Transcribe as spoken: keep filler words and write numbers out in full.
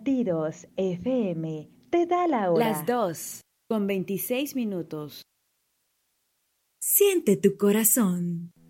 Tidos F M te da la hora. Las dos, con veintiséis minutos. Siente tu corazón.